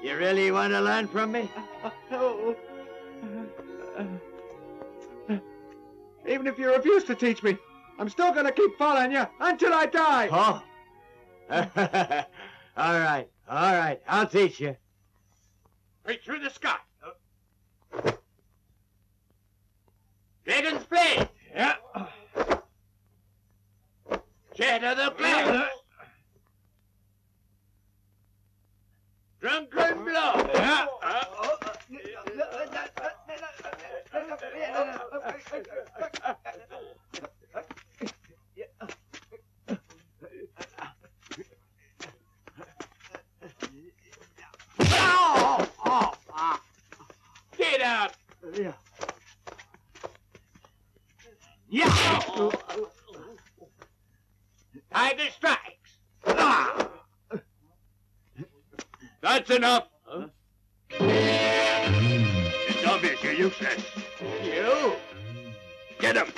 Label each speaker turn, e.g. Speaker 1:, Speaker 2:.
Speaker 1: You really want to learn from me?
Speaker 2: Even if you refuse to teach me, I'm still going to keep following you until I die.
Speaker 1: Oh. All right. I'll teach you.
Speaker 3: Right through the sky. Dragon's blade.
Speaker 2: Yeah.
Speaker 3: Jet of the clouds. Drunken blow.
Speaker 2: Yeah.
Speaker 3: Get out.
Speaker 1: Yeah.
Speaker 3: Tiger strikes. That's enough. It's obvious you're useless.
Speaker 1: You?
Speaker 3: Get him.